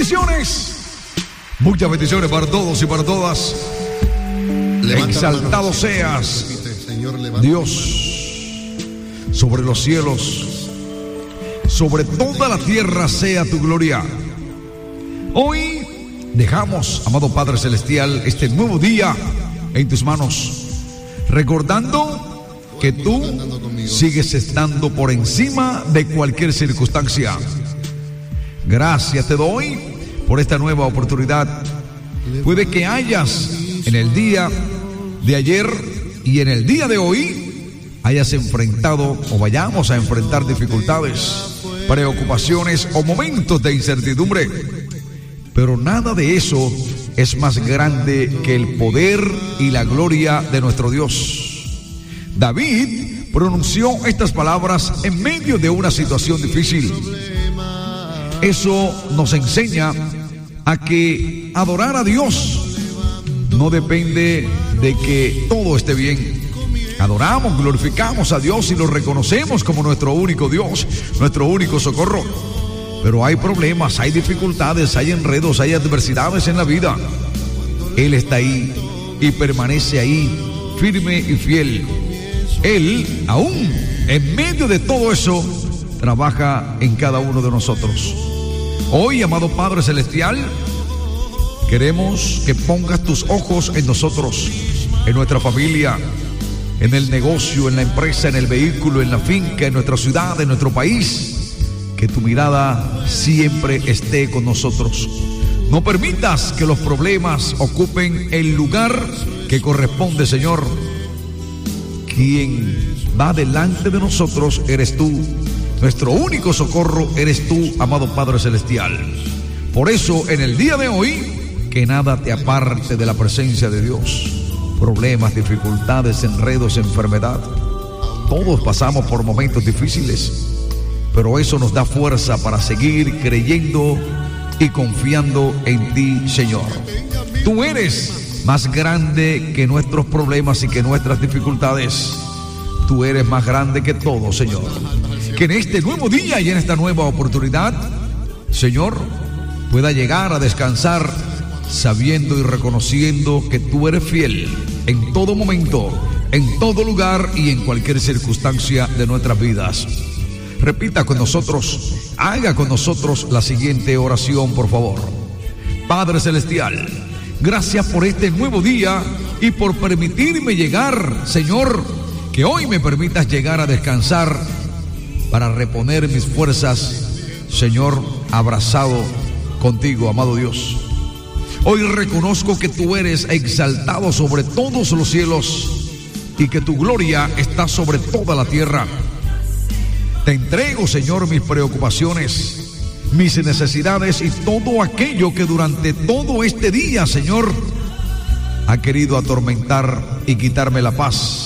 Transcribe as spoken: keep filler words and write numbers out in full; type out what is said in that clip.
bendiciones. Muchas bendiciones para todos y para todas. Levanta Exaltado seas, Señor, Dios, sobre los cielos, sobre toda la tierra sea tu gloria. Hoy dejamos, amado Padre Celestial, este nuevo día en tus manos, recordando que tú sigues estando por encima de cualquier circunstancia. Gracias te doy por esta nueva oportunidad. Puede que hayas en el día de ayer y en el día de hoy hayas enfrentado o vayamos a enfrentar dificultades, preocupaciones o momentos de incertidumbre, pero nada de eso es más grande que el poder y la gloria de nuestro Dios. David pronunció estas palabras en medio de una situación difícil. Eso nos enseña a que adorar a Dios no depende de que todo esté bien. Adoramos, glorificamos a Dios y lo reconocemos como nuestro único Dios, nuestro único socorro. Pero hay problemas, hay dificultades, hay enredos, hay adversidades en la vida. Él está ahí y permanece ahí, firme y fiel. Él, aún en medio de todo eso, trabaja en cada uno de nosotros. Hoy, amado Padre Celestial, queremos que pongas tus ojos en nosotros, en nuestra familia, en el negocio, en la empresa, en el vehículo, en la finca, en nuestra ciudad, en nuestro país. Que tu mirada siempre esté con nosotros. No permitas que los problemas ocupen el lugar que corresponde, Señor. Quien va delante de nosotros eres tú. Nuestro único socorro eres tú, amado Padre Celestial. Por eso, en el día de hoy, que nada te aparte de la presencia de Dios. Problemas, dificultades, enredos, enfermedad. Todos pasamos por momentos difíciles, pero eso nos da fuerza para seguir creyendo y confiando en ti, Señor. Tú eres más grande que nuestros problemas y que nuestras dificultades. Tú eres más grande que todo, Señor. Que en este nuevo día y en esta nueva oportunidad, Señor, pueda llegar a descansar sabiendo y reconociendo que tú eres fiel en todo momento, en todo lugar y en cualquier circunstancia de nuestras vidas. Repita con nosotros, haga con nosotros la siguiente oración, por favor. Padre Celestial, gracias por este nuevo día y por permitirme llegar, Señor, que hoy me permitas llegar a descansar para reponer mis fuerzas, Señor, abrazado contigo, amado Dios. Hoy reconozco que tú eres exaltado sobre todos los cielos y que tu gloria está sobre toda la tierra. Te entrego, Señor, mis preocupaciones, mis necesidades y todo aquello que durante todo este día, Señor, ha querido atormentar y quitarme la paz.